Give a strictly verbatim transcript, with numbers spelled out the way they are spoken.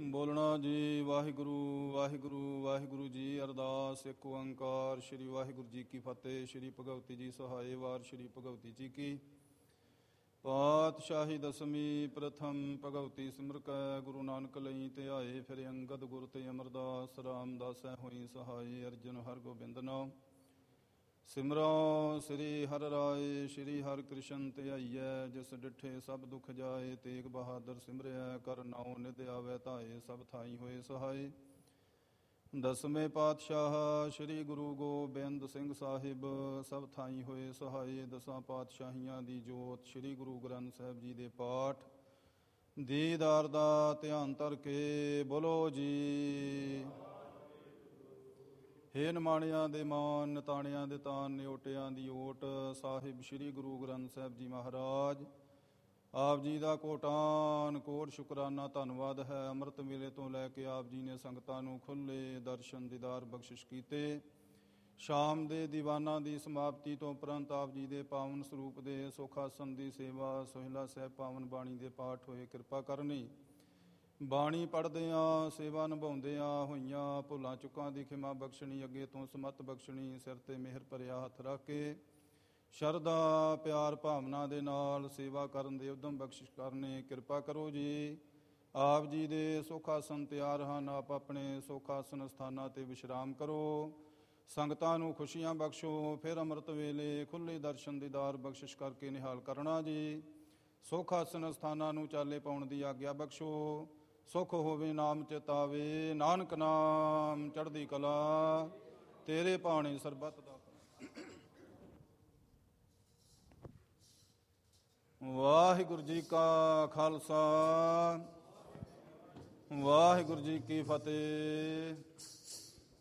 ਬੋਲਣਾ ਜੀ। ਵਾਹਿਗੁਰੂ ਵਾਹਿਗੁਰੂ ਵਾਹਿਗੁਰੂ ਜੀ। ਅਰਦਾਸ। ਇੱਕ ਓੰਕਾਰ ਸ਼੍ਰੀ ਵਾਹਿਗੁਰੂ ਜੀ ਕੀ ਫਤਿਹ। ਸ਼੍ਰੀ ਭਗਵਤੀ ਜੀ ਸਹਾਏ। ਵਾਰ ਸ਼੍ਰੀ ਭਗਵਤੀ ਜੀ ਕੀ ਪਾਤਸ਼ਾਹੀ ਦਸਵੀਂ। ਪ੍ਰਥਮ ਭਗਵਤੀ ਸਿਮਰ ਕੈ ਗੁਰੂ ਨਾਨਕ ਲਈ ਧਿਆਏ। ਫਿਰ ਅੰਗਦ ਗੁਰ ਤੇ ਅਮਰਦਾਸ ਰਾਮਦਾਸੈ ਹੋਈ ਸਹਾਏ। ਅਰਜਨ ਹਰਗੋਬਿੰਦ ਨਾਮ ਸਿਮਰੋ ਸ੍ਰੀ ਹਰਿ ਰਾਏ। ਸ਼੍ਰੀ ਹਰਿ ਕ੍ਰਿਸ਼ਨ ਧਿਆਈਐ। ਜਿਸ ਡਿਠੇ ਸਭ ਦੁਖ ਜਾਏ। ਤੇਗ ਬਹਾਦਰ ਸਿਮਰਿਐ ਕਰ ਨਾਉ ਨਿਧ ਆਵੈ ਧਾਏ। ਸਭ ਥਾਈ ਹੋਏ ਸਹਾਏ। ਦਸਵੇਂ ਪਾਤਸ਼ਾਹ ਸ਼੍ਰੀ ਗੁਰੂ ਗੋਬਿੰਦ ਸਿੰਘ ਸਾਹਿਬ ਸਭ ਥਾਈ ਹੋਏ ਸਹਾਏ। ਦਸਾਂ ਪਾਤਸ਼ਾਹੀਆਂ ਦੀ ਜੋਤ ਸ਼੍ਰੀ ਗੁਰੂ ਗ੍ਰੰਥ ਸਾਹਿਬ ਜੀ ਦੇ ਪਾਠ ਦੀਦਾਰ ਦਾ ਧਿਆਨ ਧਰ ਕੇ ਬੋਲੋ ਜੀ। ਹੇ ਨਿਮਾਣਿਆਂ ਦੇ ਮਾਨ, ਨਿਤਾਣਿਆਂ ਦੇ ਤਾਨ, ਨਿਓਟਿਆਂ ਦੀ ਓਟ ਸਾਹਿਬ ਸ਼੍ਰੀ ਗੁਰੂ ਗ੍ਰੰਥ ਸਾਹਿਬ ਜੀ ਮਹਾਰਾਜ ਆਪ ਜੀ ਦਾ ਕੋਟਾਨ ਕੋਟ ਸ਼ੁਕਰਾਨਾ ਧੰਨਵਾਦ ਹੈ। ਅੰਮ੍ਰਿਤ ਵੇਲੇ ਤੋਂ ਲੈ ਕੇ ਆਪ ਜੀ ਨੇ ਸੰਗਤਾਂ ਨੂੰ ਖੁੱਲ੍ਹੇ ਦਰਸ਼ਨ ਦੀਦਾਰ ਬਖਸ਼ਿਸ਼ ਕੀਤੇ। ਸ਼ਾਮ ਦੇ ਦੀਵਾਨਾਂ ਦੀ ਸਮਾਪਤੀ ਤੋਂ ਉਪਰੰਤ ਆਪ ਜੀ ਦੇ ਪਾਵਨ ਸਰੂਪ ਦੇ ਸੁਖ ਆਸਨ ਦੀ ਸੇਵਾ, ਸੋਹਿਲਾ ਸਾਹਿਬ ਪਾਵਨ ਬਾਣੀ ਦੇ ਪਾਠ ਹੋਏ। ਕਿਰਪਾ ਕਰਨੀ। ਬਾਣੀ ਪੜ੍ਹਦਿਆਂ ਸੇਵਾ ਨਿਭਾਉਂਦਿਆਂ ਹੋਈਆਂ ਭੁੱਲਾਂ ਚੁੱਕਾਂ ਦੀ ਖਿਮਾ ਬਖਸ਼ਣੀ। ਅੱਗੇ ਤੋਂ ਸਮੱਤ ਬਖਸ਼ਣੀ। ਸਿਰ 'ਤੇ ਮਿਹਰ ਭਰਿਆ ਹੱਥ ਰੱਖ ਕੇ ਸ਼ਰਧਾ ਪਿਆਰ ਭਾਵਨਾ ਦੇ ਨਾਲ ਸੇਵਾ ਕਰਨ ਦੇ ਉਦਮ ਬਖਸ਼ਿਸ਼ ਕਰਨੇ। ਕਿਰਪਾ ਕਰੋ ਜੀ। ਆਪ ਜੀ ਦੇ ਸੁਖ ਆਸਨ ਤਿਆਰ ਹਨ। ਆਪ ਆਪਣੇ ਸੁਖ ਆਸਨ ਸਥਾਨਾਂ 'ਤੇ ਵਿਸ਼ਰਾਮ ਕਰੋ। ਸੰਗਤਾਂ ਨੂੰ ਖੁਸ਼ੀਆਂ ਬਖਸ਼ੋ। ਫਿਰ ਅੰਮ੍ਰਿਤ ਵੇਲੇ ਖੁੱਲ੍ਹੇ ਦਰਸ਼ਨ ਦੀਦਾਰ ਬਖਸ਼ਿਸ਼ ਕਰਕੇ ਨਿਹਾਲ ਕਰਨਾ ਜੀ। ਸੁਖ ਆਸਨ ਸਥਾਨਾਂ ਨੂੰ ਚਾਲੇ ਪਾਉਣ ਦੀ ਆਗਿਆ ਬਖਸ਼ੋ। ਸੁਖ ਹੋਵੇ ਨਾਮ ਚਿਤਾਵੇ। ਨਾਨਕ ਨਾਮ ਚੜ੍ਹਦੀ ਕਲਾ ਤੇਰੇ ਭਾਣੇ ਸਰਬੱਤ ਦਾ। ਵਾਹਿਗੁਰੂ ਜੀ ਕਾ ਖਾਲਸਾ ਵਾਹਿਗੁਰੂ ਜੀ ਕੀ ਫਤਿਹ।